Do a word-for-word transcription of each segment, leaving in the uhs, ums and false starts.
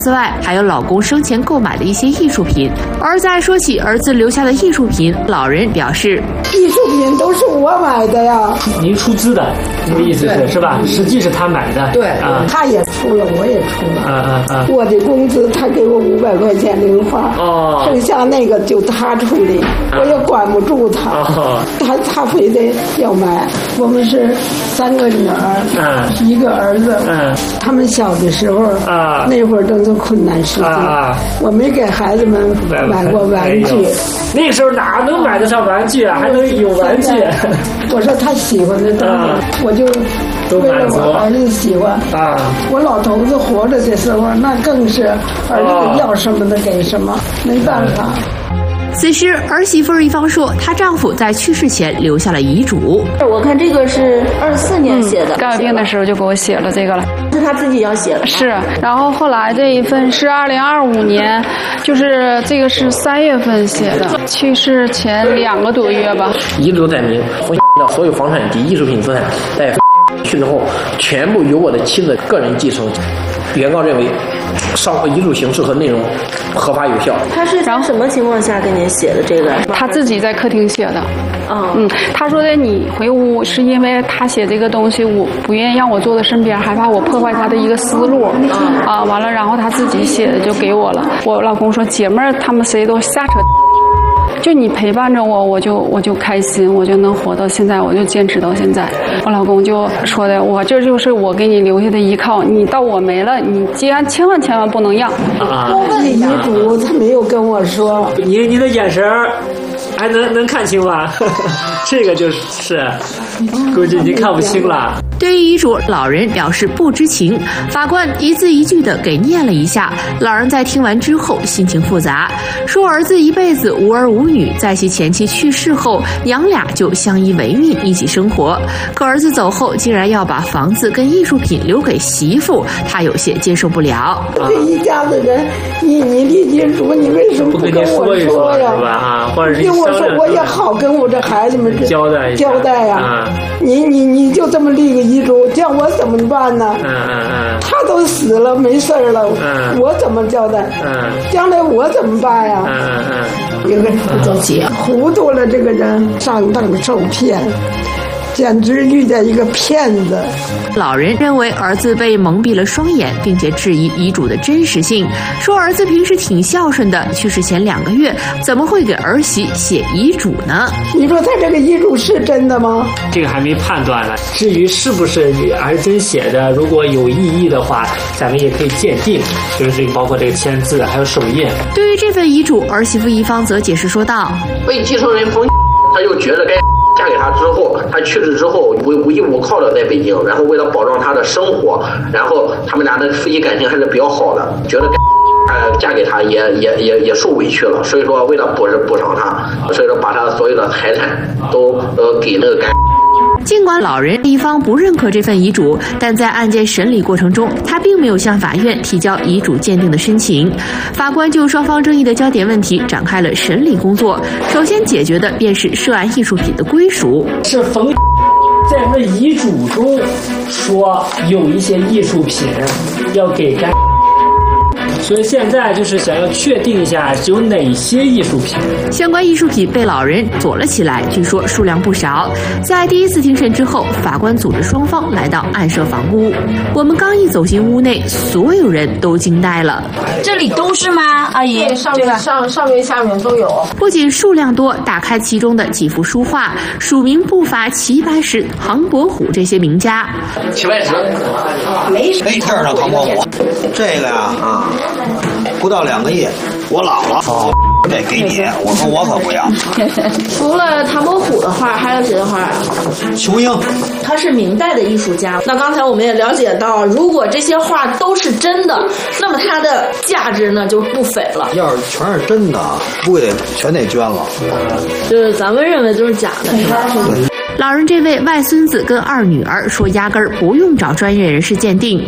此外，还有老公生前购买的一些艺术品。而在说起儿子留下的艺术品，老人表示：“ 艺术品都是我买的呀。” 您出资的，你的意思是是吧？实际是他买的。 对， 啊， 他也出了，我也出了。 啊啊啊！ 我的工资他给我五百块钱零花，哦，剩下那个就他处理，我也管不住他。哦，他他非得要买。我们是三个女儿，嗯，一个儿子，嗯，他们小的时候啊，那会儿正是困难时期，啊，我没给孩子们买过玩具。 那个时候哪能买得上玩具啊？还能有玩具？ 我说他喜欢的东西，我就为了我儿子喜欢啊。我老头子活着的时候，那更是儿子要什么的给什么，没办法。 此时，儿媳妇一方说，她丈夫在去世前留下了遗嘱。 我看这个是二四年写的， 刚有病的时候就给我写了这个了。 是他自己要写的。 是，然后后来这一份是二零二五年，就是这个是三月份写的，去世前两个多月吧。 遗嘱载明，冯的所有房产及艺术品资产在去世后全部由我的妻子个人继承。原告认为，上遗嘱形式和内容合法有效。 他是在什么情况下给您写的这个？ 他自己在客厅写的。 嗯嗯，他说的你回屋是因为他写这个东西，我不愿意让我坐在身边，害怕我破坏他的一个思路。嗯、啊，完了，然后他自己写的就给我了。我老公说，姐妹儿他们谁都瞎扯。就你陪伴着我，我就我就开心，我就能活到现在，我就坚持到现在。我老公就说的，我这就是我给你留下的依靠，你到我没了，你既然千万千万不能让。 我问遗嘱，他没有跟我说。 你你的眼神还能能看清吗？这个就是，估计您看不清了。 对于遗嘱，老人表示不知情。法官一字一句的给念了一下。老人在听完之后心情复杂，说儿子一辈子无儿无女，在其前妻去世后，娘俩就相依为命，一起生活。可儿子走后，竟然要把房子跟艺术品留给媳妇，他有些接受不了。 这一家子人，你你立遗嘱，你为什么不跟我说呀？ 是吧？啊，或者是跟我说，我也好跟我这孩子们交代交代呀。 啊， 你你你就这么立个遗嘱，叫我怎么办呢？ 嗯嗯嗯， 他都死了，没事了，嗯，我怎么交代？嗯，将来我怎么办呀？ 嗯嗯嗯， 这个着急，糊涂了，这个人上当受骗。简直遇见一个骗子。 老人认为儿子被蒙蔽了双眼，并且质疑遗嘱的真实性，说儿子平时挺孝顺的，去世前两个月怎么会给儿媳写遗嘱呢？ 你说他这个遗嘱是真的吗？ 这个还没判断呢。至于是不是儿真写的，如果有异议的话，咱们也可以鉴定，就是这个包括这个签字还有手印。 对于这份遗嘱，儿媳妇一方则解释说道： 被继承人冯，他又觉得该嫁给他之后，他去世之后无无依无靠的在北京，然后为了保障他的生活，然后他们俩的夫妻感情还是比较好的，觉得该呃嫁给他也也也也受委屈了，所以说为了补补偿他，所以说把他所有的财产都呃给那个该。 尽管老人一方不认可这份遗嘱，但在案件审理过程中，他并没有向法院提交遗嘱鉴定的申请。法官就双方争议的焦点问题展开了审理工作。首先解决的便是涉案艺术品的归属。 是冯在他的遗嘱中说有一些艺术品要给该。所以现在就是想要确定一下有哪些艺术品。 相关艺术品被老人锁了起来，据说数量不少。在第一次听审之后，法官组织双方来到案舍房屋。我们刚一走进屋内，所有人都惊呆了。 这里都是吗，阿姨？ 上面、上上面、下面都有。 不仅数量多，打开其中的几幅书画，署名不乏齐白石、唐伯虎这些名家。 齐白石， 没哎，这儿呢，唐伯虎，这个呀啊。不到两个亿，我老了，哦，得给你。我说我可不要。 除了唐伯虎的画，还有谁的画？ 仇英， 他是明代的艺术家。那刚才我们也了解到，如果这些画都是真的，那么它的价值呢就不菲了。 要是全是真的，不得全得捐了。 就是咱们认为都是假的，是吧？ 老人这位外孙子跟二女儿说，压根儿不用找专业人士鉴定，他们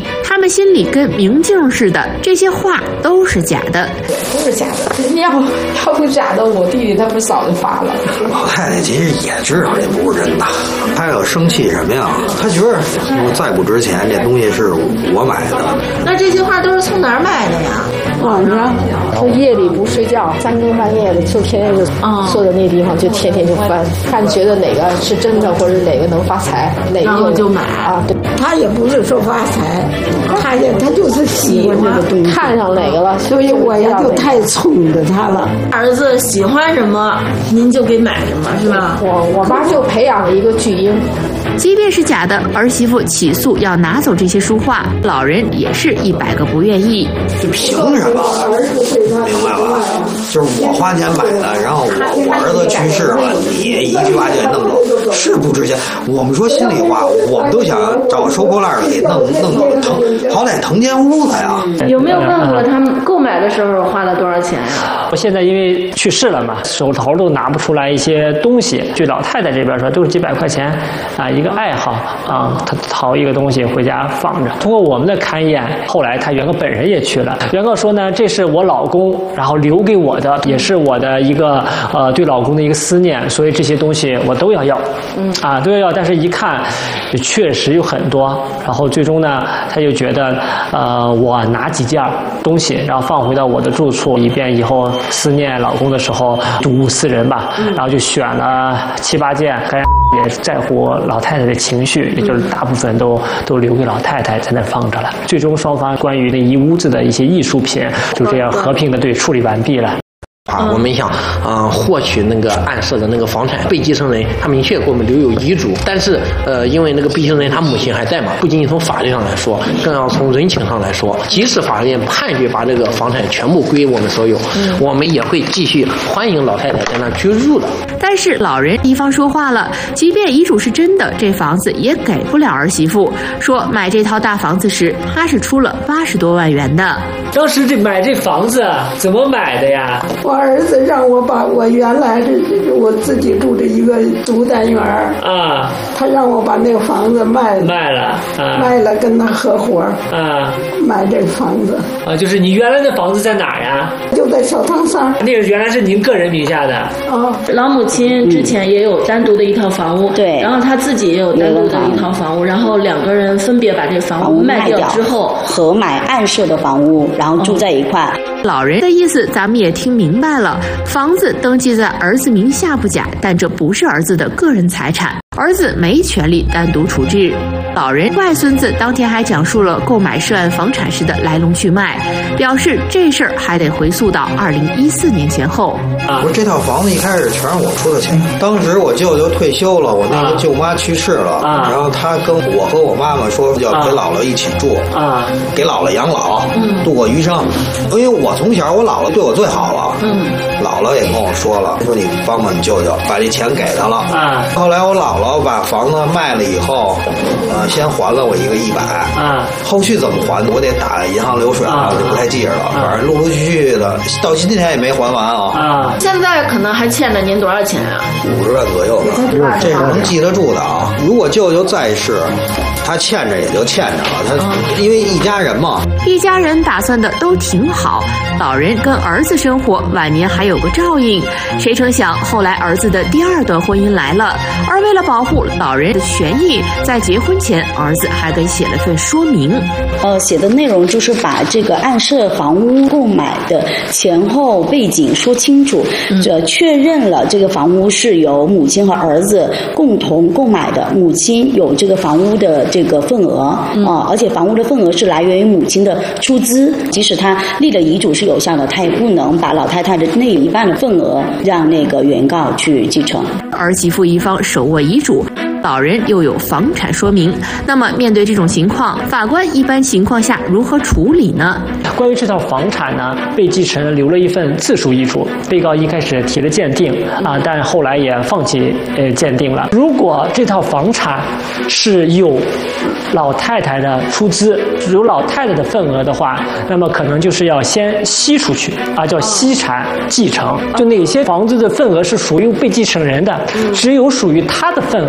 么心里跟明镜似的，这些话都是假的。 不是假的，要不要不假的，我弟弟他不早就发了。 老太太其实也知道这不是真的，她要生气什么呀？她觉得我再不值钱，这东西是我买的。 那这些话都是从哪儿买的呀？ 网上，他夜里不睡觉，三更半夜的就天天就坐在那地方，就天天就翻，看觉得哪个是真的，或者哪个能发财，哪个就买啊。对， 他也不是说发财，他也他就是喜欢这个东西， 看上哪个了， 所以我也就太宠着他了。 儿子喜欢什么，您就给买什么，是吧？ 我我妈就培养了一个巨婴。 即便是假的，儿媳妇起诉要拿走这些书画，老人也是一百个不愿意。 这凭什么？明白吧？就是我花钱买的，然后我我儿子去世了，你一句话就给弄走，是不值钱。我们说心里话，我们都想找收破烂的给弄弄走，腾好歹腾间屋子呀。 有没有问过他们购买的时候花了多少钱呀？ 我现在因为去世了嘛，手头都拿不出来一些东西。据老太太这边说，都是几百块钱啊，一个爱好啊，他淘一个东西回家放着。通过我们的勘验，后来他原告本人也去了。原告说呢，这是我老公然后留给我的，也是我的一个呃对老公的一个思念，所以这些东西我都要要，嗯啊都要要。但是一看，确实有很多。然后最终呢，他就觉得呃我拿几件东西，然后放回到我的住处，以便以后思念老公的时候睹物思人吧。然后就选了七八件，该也在乎老太太的情绪，也就是大部分都都留给老太太在那放着了。最终双方关于那一屋子的一些艺术品就这样和平的对处理完毕了。 啊，我们想，呃，获取那个暗设的那个房产，被继承人他明确给我们留有遗嘱，但是，呃，因为那个被继承人他母亲还在嘛，不仅仅从法律上来说，更要从人情上来说，即使法院判决把这个房产全部归我们所有，嗯、我们也会继续欢迎老太太在那居住的。 但是老人一方说话了，即便遗嘱是真的，这房子也给不了儿媳妇。说买这套大房子时，他是出了八十多万元的。 当时这买这房子怎么买的呀？ 我儿子让我把我原来这我自己住的一个独单元啊，他让我把那个房子卖了， 卖了，啊、 卖了跟他合伙啊， 买这个房子啊，就是你原来的房子在哪儿呀？ 就在小汤山。 那个原来是您个人名下的啊。 老母亲之前也有单独的一套房屋，对、嗯，然后他自己也有单独的一套房屋，然后两个人分别把这房屋卖掉之后， 合买暗设的房屋，然后住在一块。哦、 老人的意思咱们也听明白了，房子登记在儿子名下不假，但这不是儿子的个人财产，儿子没权利单独处置。老人外孙子当天还讲述了购买涉案房产时的来龙去脉，表示这事儿还得回溯到二零一四年前后。 我说这套房子一开始全是我出的钱，当时我舅舅退休了，我那个舅妈去世了，啊、然后他跟我和我妈妈说要陪姥姥一起住，啊、给姥姥养老，嗯、度过余生。因为我从小我姥姥对我最好了，嗯、姥姥也跟我说了，说你帮帮你舅舅，把这钱给他了。啊、后来我姥姥把房子卖了以后，呃，先还了我一个一百，啊，后续怎么还的我得打银行流水啊，我就不太记着了。反正陆陆续续的，到今天也没还完啊。 啊，现在可能还欠着您多少钱啊？ 五十万左右吧，这是能记得住的啊。如果舅舅在世，他欠着也就欠着了，他因为一家人嘛。 一家人打算的都挺好，老人跟儿子生活，晚年还有个照应。谁成想后来儿子的第二段婚姻来了，而为了保护老人的权益，在结婚前儿子还给写了份说明。 呃，写的内容就是把这个暗设房屋购买的前后背景说清楚，这、嗯、确认了这个房屋是由母亲和儿子共同购买的，母亲有这个房屋的这个份额啊、嗯呃，而且房屋的份额是来源于母亲的出资，即使他立了遗嘱是有效的，他也不能把老太太的那一半的份额让那个原告去继承。 儿媳妇一方手握遗嘱，老人又有房产说明，那么面对这种情况，法官一般情况下如何处理呢？ 关于这套房产呢，被继承人留了一份自书遗嘱，被告一开始提了鉴定啊，但后来也放弃呃鉴定了。如果这套房产是有老太太的出资，有老太太的份额的话，那么可能就是要先析出去啊，叫析产继承。就哪些房子的份额是属于被继承人的，只有属于他的份额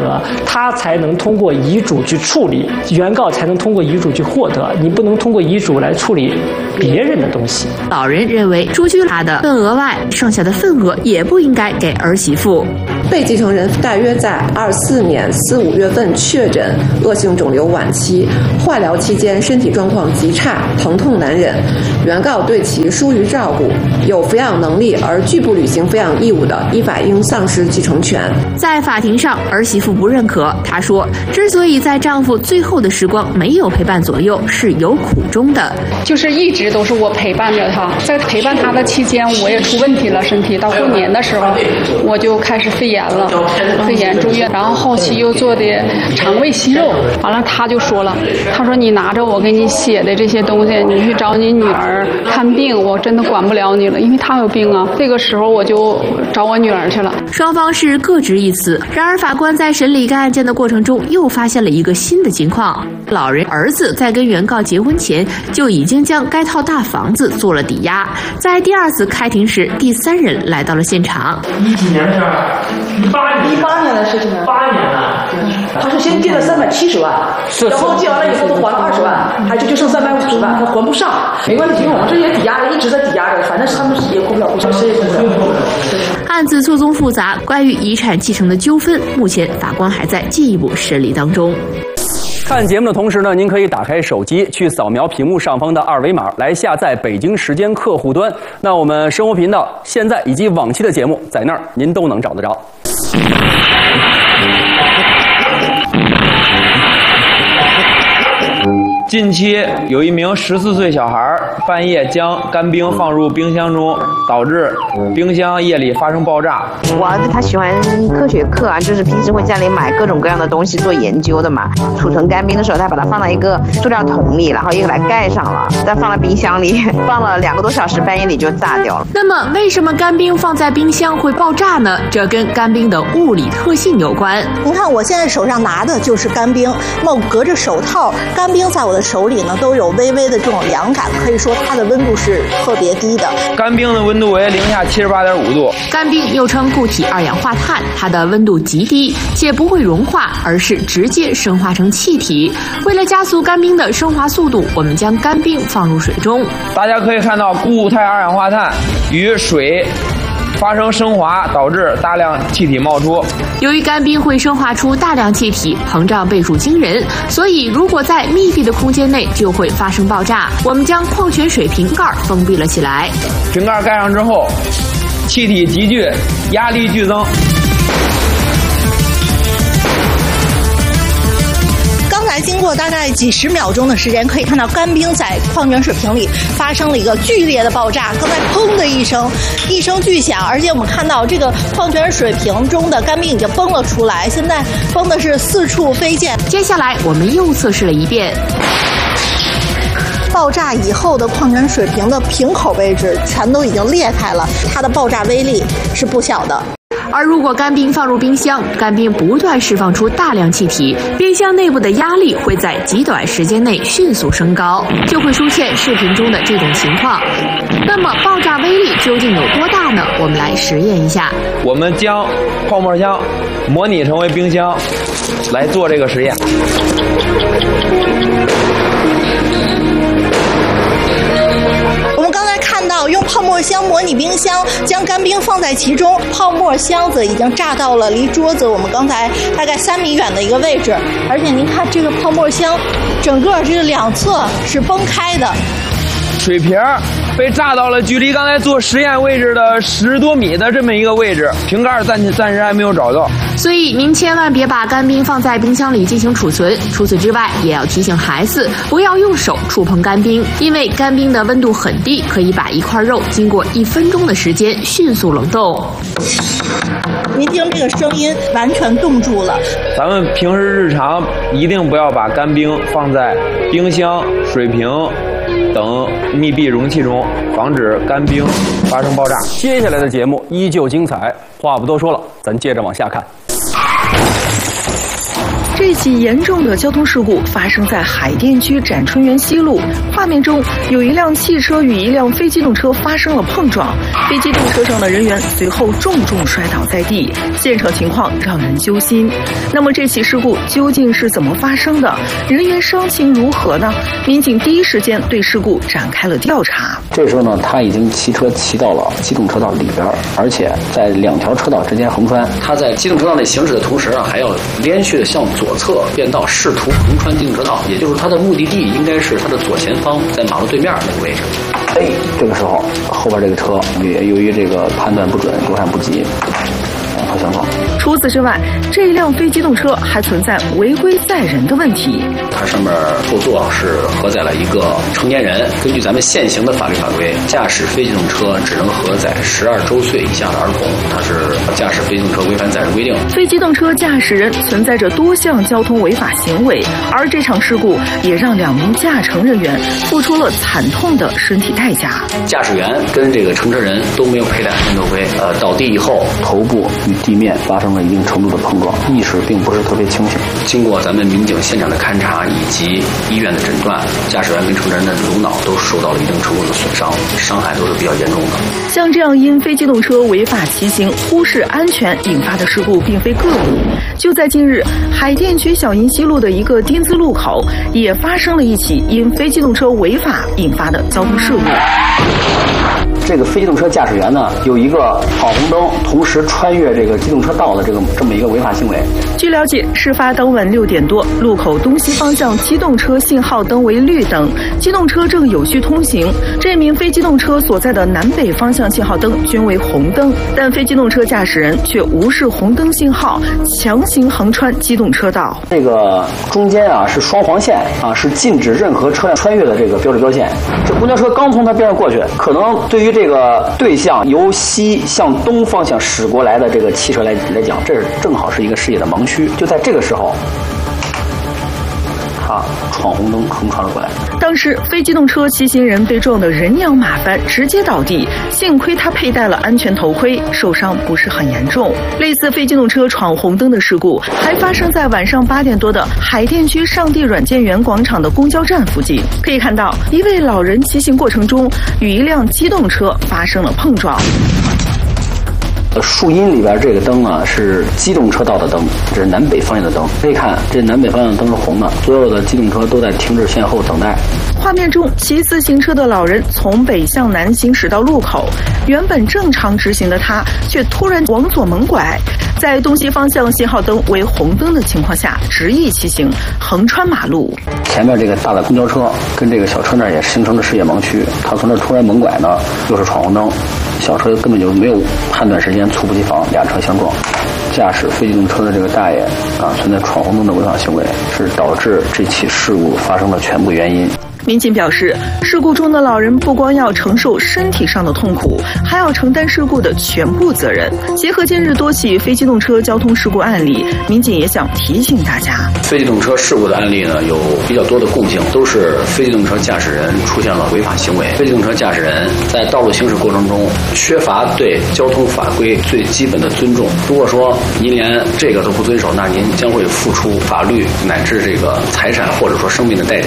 他才能通过遗嘱去处理，原告才能通过遗嘱去获得，你不能通过遗嘱来处理别人的东西。 老人认为，除去他的份额外，剩下的份额也不应该给儿媳妇。 被继承人大约在二四年四五月份确诊恶性肿瘤晚期，化疗期间身体状况极差，疼痛难忍。原告对其疏于照顾，有抚养能力而拒不履行抚养义务的，依法应丧失继承权。 在法庭上，儿媳妇不认可。她说，之所以在丈夫最后的时光没有陪伴左右，是有苦衷的。 就是一直都是我陪伴着他，在陪伴他的期间，我也出问题了，身体到过年的时候，我就开始肺炎了，肺炎住院，然后后期又做的肠胃息肉，完了他就说了，他说你拿着我给你写的这些东西，你去找你女儿看病，我真的管不了你了，因为她有病啊。这个时候我就找我女儿去了。 双方是各执一词，然而法官在审理该案件的过程中，又发现了一个新的情况：老人儿子在跟原告结婚前就已经将该套大房子做了抵押，在第二次开庭时，第三人来到了现场。 一几年的事儿？一八年。 一八年的事情啊。 八年了。 他是先借了三百七十万，然后借完了以后，他还了二十万，还就就剩三百五十万，他还不上。没关系，因为我们这些抵押的一直在抵押着，反正是他们也过不了户，谁也过不了。 案子错综复杂，关于遗产继承的纠纷，目前法官还在进一步审理当中。 看节目的同时呢，您可以打开手机去扫描屏幕上方的二维码来下载北京时间客户端。那我们生活频道现在以及往期的节目在那儿您都能找得着。 近期有一名十四岁小孩半夜将干冰放入冰箱中，导致冰箱夜里发生爆炸。 我儿子他喜欢科学课啊，就是平时会家里买各种各样的东西做研究的嘛。储存干冰的时候，他把它放到一个塑料桶里，然后又给它盖上了，再放到冰箱里，放了两个多小时，半夜里就炸掉了。 那么，为什么干冰放在冰箱会爆炸呢？这跟干冰的物理特性有关。 您看，我现在手上拿的就是干冰，那我隔着手套，干冰在我的手里呢都有微微的这种凉感，可以说它的温度是特别低的。 干冰的温度为零下七十八点五度。 干冰又称固体二氧化碳，它的温度极低，且不会融化，而是直接升华成气体。为了加速干冰的升华速度，我们将干冰放入水中。 大家可以看到，固态二氧化碳与水发生升华，导致大量气体冒出。 由于干冰会升华出大量气体，膨胀倍数惊人，所以如果在密闭的空间内就会发生爆炸。我们将矿泉水瓶盖封闭了起来。 瓶盖盖上之后，气体急剧，压力剧增。 经过大概几十秒钟的时间，可以看到干冰在矿泉水瓶里发生了一个剧烈的爆炸。刚才砰的一声，一声巨响，而且我们看到这个矿泉水瓶中的干冰已经崩了出来，现在崩的是四处飞溅。 接下来我们又测试了一遍。 爆炸以后的矿泉水瓶的瓶口位置全都已经裂开了，它的爆炸威力是不小的。 而如果干冰放入冰箱，干冰不断释放出大量气体，冰箱内部的压力会在极短时间内迅速升高，就会出现视频中的这种情况。那么爆炸威力究竟有多大呢？我们来实验一下。 我们将泡沫箱模拟成为冰箱，来做这个实验。 用泡沫箱模拟冰箱，将干冰放在其中，泡沫箱子已经炸到了离桌子我们刚才大概三米远的一个位置，而且您看这个泡沫箱整个这个两侧是崩开的， 水瓶被炸到了距离刚才做实验位置的十多米的这么一个位置，瓶盖暂暂时还没有找到。 所以您千万别把干冰放在冰箱里进行储存。除此之外，也要提醒孩子不要用手触碰干冰，因为干冰的温度很低，可以把一块肉经过一分钟的时间迅速冷冻。 您听这个声音，完全冻住了。 咱们平时日常一定不要把干冰放在冰箱、水瓶等密闭容器中，防止干冰发生爆炸。 接下来的节目依旧精彩，话不多说了，咱接着往下看。 这起严重的交通事故发生在海淀区展春园西路。画面中有一辆汽车与一辆非机动车发生了碰撞，非机动车上的人员随后重重摔倒在地，现场情况让人揪心。那么这起事故究竟是怎么发生的？人员伤情如何呢？民警第一时间对事故展开了调查。 这时候呢，他已经骑车骑到了机动车道里边，而且在两条车道之间横穿。他在机动车道内行驶的同时啊，还要连续的向左侧变道，试图横穿机动车道，也就是他的目的地应该是他的左前方，在马路对面那个位置。哎，这个时候后边这个车也由于这个判断不准、躲闪不及，往后相撞。 除此之外，这一辆非机动车还存在违规载人的问题。 它上面后座是荷载了一个成年人，根据咱们现行的法律法规，驾驶非机动车只能荷载十二周岁以下的儿童，它是驾驶非机动车违反载人规定。 非机动车驾驶人存在着多项交通违法行为，而这场事故也让两名驾乘人员付出了惨痛的身体代价。 驾驶员跟这个乘车人都没有佩戴安全头盔，呃，倒地以后头部与地面发生了一定程度的碰撞，意识并不是特别清醒。经过咱们民警现场的勘查以及医院的诊断，驾驶员跟乘车人的颅脑都受到了一定程度的损伤，伤害都是比较严重的。 像这样因非机动车违法骑行、忽视安全引发的事故并非个例。就在近日，海淀区小银西路的一个丁字路口也发生了一起因非机动车违法引发的交通事故。 这个非机动车驾驶员呢，有一个闯红灯，同时穿越这个机动车道的这个这么一个违法行为。 据了解，事发当晚六点多，路口东西方向机动车信号灯为绿灯，机动车正有序通行。这名非机动车所在的南北方向信号灯均为红灯，但非机动车驾驶人却无视红灯信号，强行横穿机动车道。 这个中间啊是双黄线啊，是禁止任何车辆穿越的这个标志标线。这公交车刚从它边上过去，可能对于这个对象由西向东方向驶过来的这个汽车来来讲，这是正好是一个视野的盲区。就在这个时候，他闯红灯横穿了过来。 当时非机动车骑行人被撞得人仰马翻，直接倒地，幸亏他佩戴了安全头盔，受伤不是很严重。类似非机动车闯红灯的事故还发生在晚上八点多的海淀区上地软件园广场的公交站附近。可以看到，一位老人骑行过程中与一辆机动车发生了碰撞。 树荫里边这个灯啊是机动车道的灯，这是南北方向的灯。可以看这南北方向的灯是红的，所有的机动车都在停止线后等待。 画面中，骑自行车的老人从北向南行驶到路口，原本正常直行的他却突然往左猛拐，在东西方向信号灯为红灯的情况下执意骑行，横穿马路。 前面这个大的公交车跟这个小车那也形成了视野盲区，他从这突然猛拐呢，又是闯红灯，小车根本就没有判断时间，猝不及防，俩车相撞。驾驶非机动车的这个大爷啊，存在闯红灯的违法行为，是导致这起事故发生的全部原因。 民警表示，事故中的老人不光要承受身体上的痛苦，还要承担事故的全部责任。结合近日多起非机动车交通事故案例，民警也想提醒大家， 非机动车事故的案例呢，有比较多的共性，都是非机动车驾驶人出现了违法行为。非机动车驾驶人在道路行驶过程中缺乏对交通法规最基本的尊重。如果说您连这个都不遵守，那您将会付出法律乃至这个财产或者说生命的代价。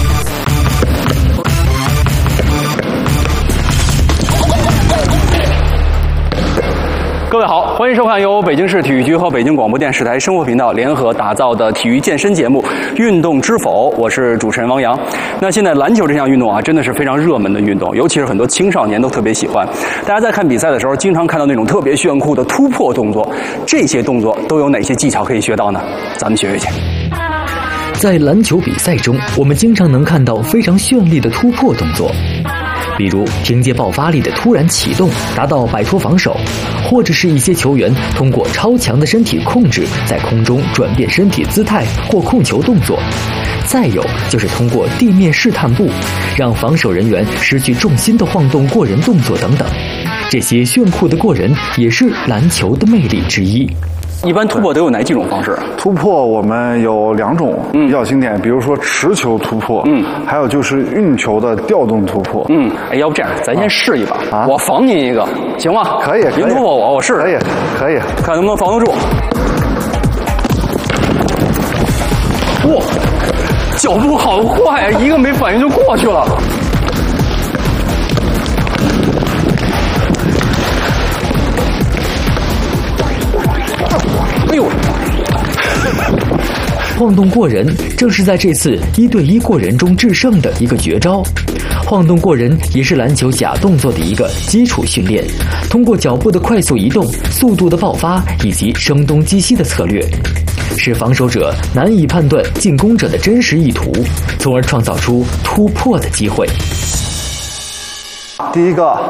各位好，欢迎收看由北京市体育局和北京广播电视台生活频道联合打造的体育健身节目《运动知否》，我是主持人王洋。那现在篮球这项运动啊，真的是非常热门的运动，尤其是很多青少年都特别喜欢。大家在看比赛的时候，经常看到那种特别炫酷的突破动作，这些动作都有哪些技巧可以学到呢？咱们学学去。 在篮球比赛中，我们经常能看到非常绚丽的突破动作。比如凭借爆发力的突然启动达到摆脱防守，或者是一些球员通过超强的身体控制在空中转变身体姿态或控球动作，再有就是通过地面试探步让防守人员失去重心的晃动过人动作等等，这些炫酷的过人也是篮球的魅力之一。 一般突破都有哪几种方式？ 突破我们有两种比较经典，嗯、比如说持球突破，嗯，还有就是运球的调动突破， 嗯，哎，要不这样，咱先试一把，啊、我防您一个，行吗？ 可以， 您突破我，我试试， 可以，可以， 看能不能防得住。 嚯，脚步好快啊，一个没反应就过去了。哎呦！ 晃动过人正是在这次一对一过人中制胜的一个绝招。晃动过人也是篮球假动作的一个基础训练，通过脚步的快速移动、速度的爆发以及声东击西的策略，使防守者难以判断进攻者的真实意图，从而创造出突破的机会。 第一个